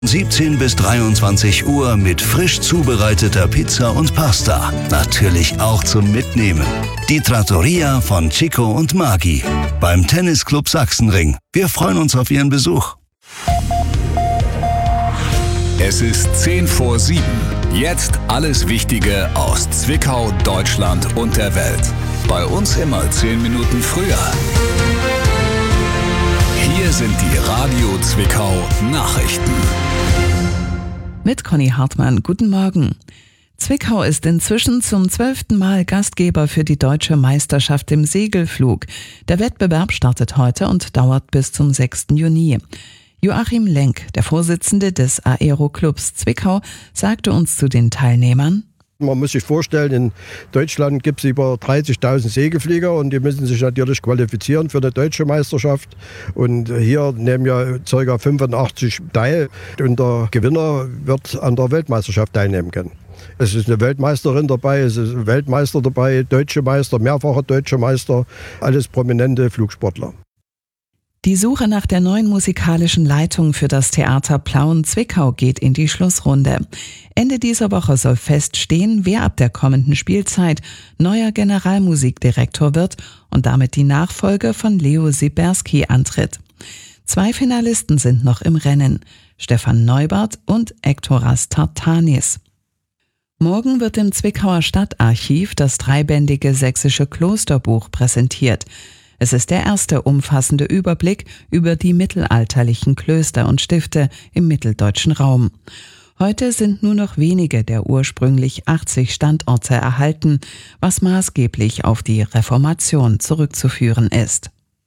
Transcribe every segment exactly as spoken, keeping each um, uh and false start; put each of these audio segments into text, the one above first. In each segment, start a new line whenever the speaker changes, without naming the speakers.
siebzehn bis dreiundzwanzig Uhr mit frisch zubereiteter Pizza und Pasta. Natürlich auch zum Mitnehmen. Die Trattoria von Chico und Magi beim Tennisclub Sachsenring. Wir freuen uns auf Ihren Besuch.
Es ist zehn vor sieben. Jetzt alles Wichtige aus Zwickau, Deutschland und der Welt. Bei uns immer zehn Minuten früher. Hier sind die Radio Zwickau Nachrichten.
Mit Conny Hartmann, guten Morgen. Zwickau ist inzwischen zum zwölften Mal Gastgeber für die Deutsche Meisterschaft im Segelflug. Der Wettbewerb startet heute und dauert bis zum sechsten Juni. Joachim Lenk, der Vorsitzende des Aero-Clubs Zwickau, sagte uns zu den Teilnehmern:
Man muss sich vorstellen, in Deutschland gibt es über dreißigtausend Segelflieger und die müssen sich natürlich qualifizieren für die deutsche Meisterschaft. Und hier nehmen ja ca. fünfundachtzig teil und der Gewinner wird an der Weltmeisterschaft teilnehmen können. Es ist eine Weltmeisterin dabei, es ist ein Weltmeister dabei, deutsche Meister, mehrfache deutsche Meister, alles prominente Flugsportler.
Die Suche nach der neuen musikalischen Leitung für das Theater Plauen-Zwickau geht in die Schlussrunde. Ende dieser Woche soll feststehen, wer ab der kommenden Spielzeit neuer Generalmusikdirektor wird und damit die Nachfolge von Leo Siberski antritt. Zwei Finalisten sind noch im Rennen: Stefan Neubart und Ektoras Tartanis. Morgen wird im Zwickauer Stadtarchiv das dreibändige sächsische Klosterbuch präsentiert. Es ist der erste umfassende Überblick über die mittelalterlichen Klöster und Stifte im mitteldeutschen Raum. Heute sind nur noch wenige der ursprünglich achtzig Standorte erhalten, was maßgeblich auf die Reformation zurückzuführen ist.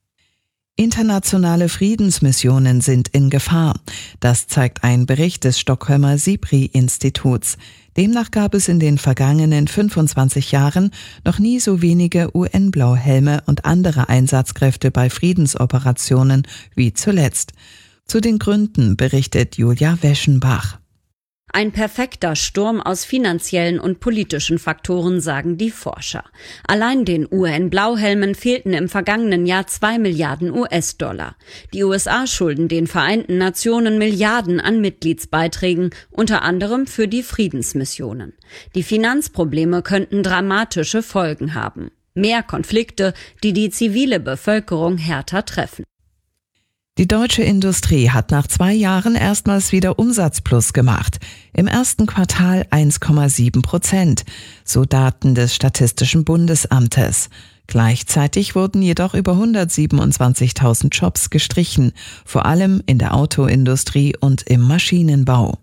Internationale Friedensmissionen sind in Gefahr. Das zeigt ein Bericht des Stockholmer SIPRI-Instituts. Demnach gab es in den vergangenen fünfundzwanzig Jahren noch nie so wenige U N-Blauhelme und andere Einsatzkräfte bei Friedensoperationen wie zuletzt. Zu den Gründen berichtet Julia Weschenbach.
Ein perfekter Sturm aus finanziellen und politischen Faktoren, sagen die Forscher. Allein den U N-Blauhelmen fehlten im vergangenen Jahr zwei Milliarden U S-Dollar. Die U S A schulden den Vereinten Nationen Milliarden an Mitgliedsbeiträgen, unter anderem für die Friedensmissionen. Die Finanzprobleme könnten dramatische Folgen haben. Mehr Konflikte, die die zivile Bevölkerung härter treffen.
Die deutsche Industrie hat nach zwei Jahren erstmals wieder Umsatzplus gemacht. Im ersten Quartal eins Komma sieben Prozent, so Daten des Statistischen Bundesamtes. Gleichzeitig wurden jedoch über hundertsiebenundzwanzigtausend Jobs gestrichen, vor allem in der Autoindustrie und im Maschinenbau.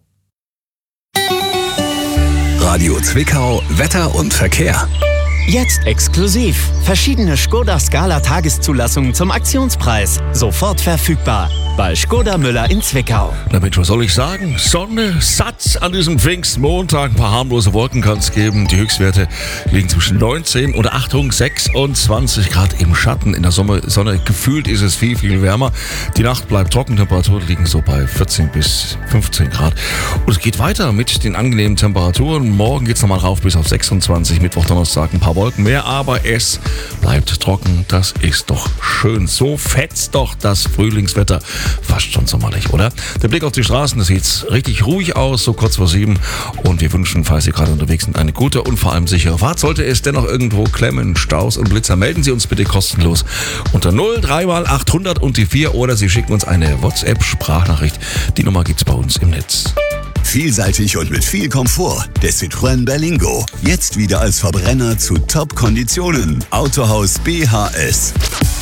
Radio Zwickau, Wetter und Verkehr.
Jetzt exklusiv. Verschiedene Škoda Scala Tageszulassungen zum Aktionspreis. Sofort verfügbar. Bei Škoda Müller in Zwickau.
Damit, was soll ich sagen? Sonne, Satz an diesem Pfingstmontag. Ein paar harmlose Wolken kann es geben. Die Höchstwerte liegen zwischen neunzehn und Achtung, sechsundzwanzig Grad im Schatten. In der Sonne, Sonne gefühlt ist es viel, viel wärmer. Die Nacht bleibt trocken. Temperaturen liegen so bei vierzehn bis fünfzehn Grad. Und es geht weiter mit den angenehmen Temperaturen. Morgen geht es nochmal rauf bis auf sechsundzwanzig. Mittwoch, Donnerstag ein paar Wolken mehr, aber es bleibt trocken. Das ist doch schön. So fetzt doch das Frühlingswetter. Fast schon sommerlich, oder? Der Blick auf die Straßen, das sieht richtig ruhig aus, so kurz vor sieben. Und wir wünschen, falls Sie gerade unterwegs sind, eine gute und vor allem sichere Fahrt. Sollte es dennoch irgendwo klemmen, Staus und Blitzer, melden Sie uns bitte kostenlos unter null drei mal achthundert und die vier oder Sie schicken uns eine WhatsApp-Sprachnachricht. Die Nummer gibt's bei uns im Netz.
Vielseitig und mit viel Komfort. Der Citroën Berlingo. Jetzt wieder als Verbrenner zu Top-Konditionen. Autohaus B H S.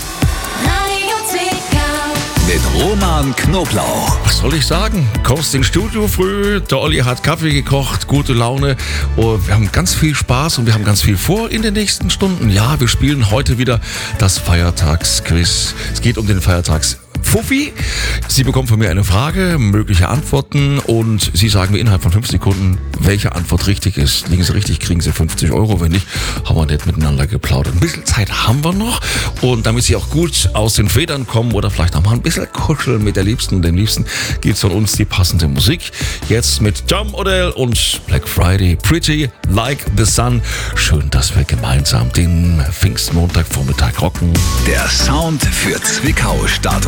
Mit Roman Knoblauch.
Was soll ich sagen? Kommst ins Studio früh, der Olli hat Kaffee gekocht, gute Laune. Oh, wir haben ganz viel Spaß und wir haben ganz viel vor in den nächsten Stunden. Ja, wir spielen heute wieder das Feiertagsquiz. Es geht um den Feiertags Fuffi. Sie bekommen von mir eine Frage, mögliche Antworten und Sie sagen mir innerhalb von fünf Sekunden, welche Antwort richtig ist. Liegen Sie richtig, kriegen Sie fünfzig Euro. Wenn nicht, haben wir nicht miteinander geplaudert. Ein bisschen Zeit haben wir noch und damit Sie auch gut aus den Federn kommen oder vielleicht noch mal ein bisschen kuscheln mit der Liebsten und dem Liebsten, gibt's von uns die passende Musik. Jetzt mit Tom Odell und Black Friday, Pretty Like the Sun. Schön, dass wir gemeinsam den Pfingstmontagvormittag rocken.
Der Sound für Zwickau, Start